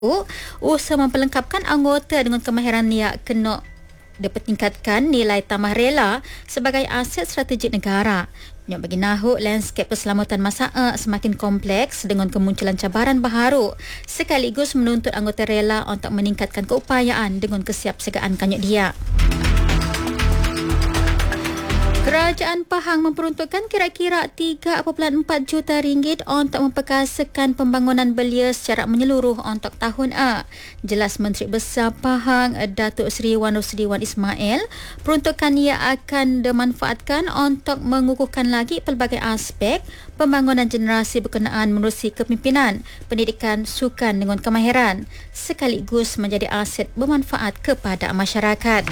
usaha memperlengkapkan anggota dengan kemahiran yang kena dipertingkatkan nilai tambah rela sebagai aset strategik negara. Yang bagi Nahuk, lanskap keselamatan masyarakat semakin kompleks dengan kemunculan cabaran baharu sekaligus menuntut anggota rela untuk meningkatkan keupayaan dengan kesiapsiagaan kanyut dia. Kerajaan Pahang memperuntukkan kira-kira 3.4 juta ringgit untuk memperkasakan pembangunan belia secara menyeluruh untuk tahun A. Jelas Menteri Besar Pahang, Datuk Seri Wan Rosli Wan Ismail, peruntukan ia akan dimanfaatkan untuk mengukuhkan lagi pelbagai aspek pembangunan generasi berkenaan menerusi kepimpinan, pendidikan, sukan dengan kemahiran, sekaligus menjadi aset bermanfaat kepada masyarakat.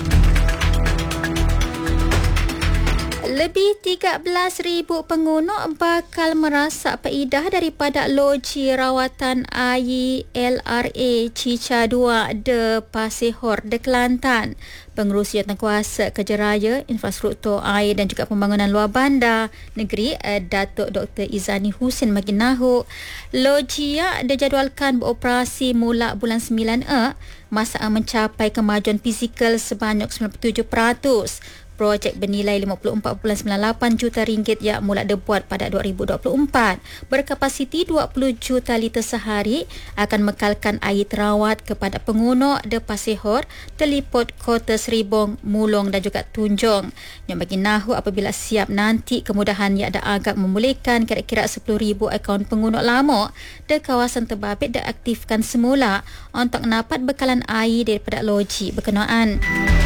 Lebih 13,000 pengunuk bakal merasak faedah daripada loji rawatan air LRA Cica 2 de Pasir Hor de Kelantan. Pengerusi Jawatankuasa Kerja Raya, Infrastruktur Air dan juga Pembangunan Luar Bandar Negeri, Datuk Dr. Izani Husin bagi Nahuk, loji dijadualkan beroperasi mula bulan 9 masa mencapai kemajuan fizikal sebanyak 97%. Projek bernilai 54.98 juta ringgit yang mula dibuat pada 2024 berkapasiti 20 juta liter sehari akan mekalkan air terawat kepada pengunuk de Pasir Hor, Teliput, Kota Seribong, Mulong dan juga Tunjong. Yang bagi Nahuk, apabila siap nanti, kemudahan yang ada agak memulihkan kira-kira 10,000 akaun pengunuk lama di kawasan terbabit diaktifkan semula untuk dapat bekalan air daripada loji berkenaan.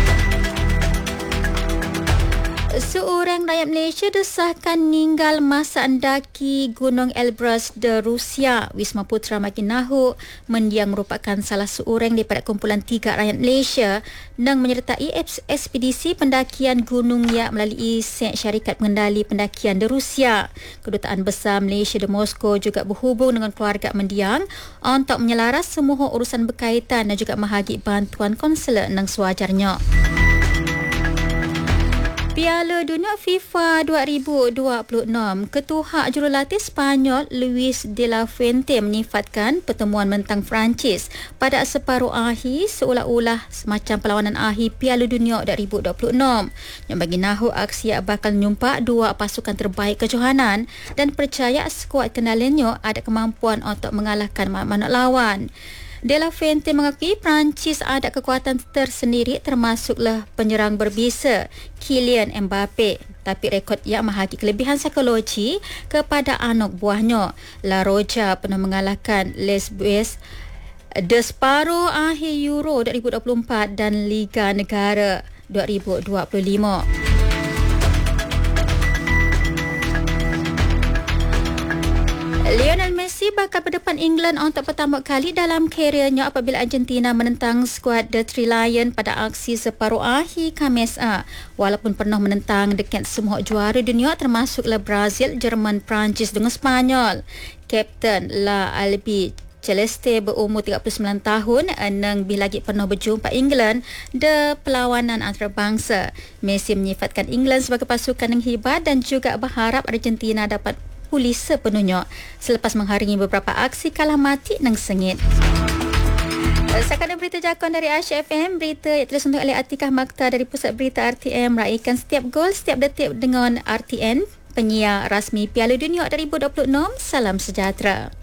Seorang rakyat Malaysia disahkan meninggal masa mendaki Gunung Elbrus di Rusia. Wisma Putra Makin Nahuk mendiang merupakan salah seorang daripada kumpulan 3 rakyat Malaysia yang menyertai ekspedisi pendakian gunung yang melalui syarikat pengendali pendakian di Rusia. Kedutaan Besar Malaysia di Moskow juga berhubung dengan keluarga mendiang untuk menyelaras semua urusan berkaitan dan juga mahagi bantuan konsular yang sewajarnya. Piala Dunia FIFA 2026, Ketua Jurulatih Sepanyol Luis de la Fuente menyifatkan pertemuan mentang Perancis pada separuh akhir seolah-olah semacam perlawanan akhir Piala Dunia 2026. Yang bagi Nahuk, aksi bakal menyumpak dua pasukan terbaik kejohanan dan percaya skuad kendalinya ada kemampuan untuk mengalahkan mana-mana lawan. De La Fuente mengakui Perancis ada kekuatan tersendiri termasuklah penyerang berbisa Kylian Mbappe, tapi rekod yang mahagi kelebihan psikologi kepada anak buahnya. La Roja pernah mengalahkan Les Bues di separuh akhir Euro 2024 dan Liga Negara 2025. Lionel Messi bakal berdepan England untuk pertama kali dalam kariernya apabila Argentina menentang skuad The Three Lions pada aksi separuh akhir Khamis. Walaupun pernah menentang dekat semua juara dunia termasuklah Brazil, Jerman, Perancis dengan Spanyol. Kapten La Albi Celeste berumur 39 tahun dan lagi pernah berjumpa England di perlawanan antarabangsa. Messi menyifatkan England sebagai pasukan yang hebat dan juga berharap Argentina dapat pulih sepenuhnya selepas mengharingi beberapa aksi kalah mati dan sengit. Sekarang berita jakun dari Aisyah FM, berita yang tulis untuk oleh Atikah Makta dari Pusat Berita RTM. Raikan setiap gol, setiap detik dengan RTN, penyiar rasmi Piala Dunia 2026. Salam sejahtera.